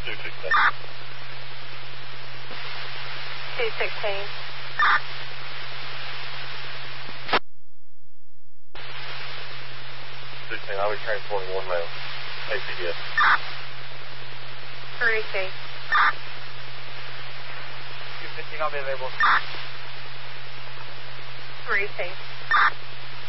216. 216. I'll be transporting one male. ACDS. 3C. 215, I'll be available. 3C.